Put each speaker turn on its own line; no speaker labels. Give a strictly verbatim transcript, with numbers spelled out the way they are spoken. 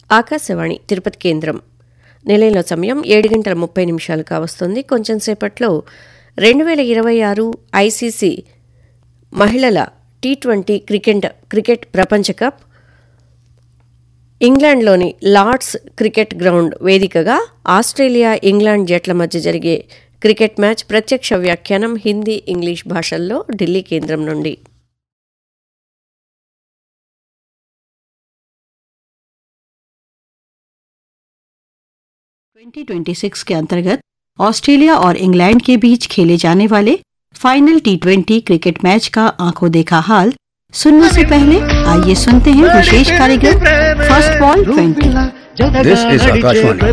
ఆకాశవాణి తిరుపతి కేంద్రం. నిలయంలో సమయం ఏడు గంటల ముప్పై నిమిషాలు కావస్తుంది. కొంచెం సేపట్లో రెండు వేల ఇరవై ఆరు ఐసీసీ మహిళల టీ ట్వంటీ క్రికెట్ క్రికెట్ ప్రపంచ కప్ ఇంగ్లాండ్లోని లార్డ్స్ క్రికెట్ గ్రౌండ్ వేదికగా ఆస్ట్రేలియా ఇంగ్లాండ్ జట్ల మధ్య జరిగే క్రికెట్ మ్యాచ్ ప్రత్యక్ష వ్యాఖ్యానం హిందీ ఇంగ్లీష్ భాషల్లో ఢిల్లీ కేంద్రం నుండి.
ट्वेंटी ट्वेंटी सिक्स के अंतर्गत ऑस्ट्रेलिया और इंग्लैंड के बीच खेले जाने वाले final T twenty cricket match का आंखों देखा हाल सुनने से पहले आइए सुनते हैं विशेष कार्यक्रम first ball twenty.
This is Akashvani.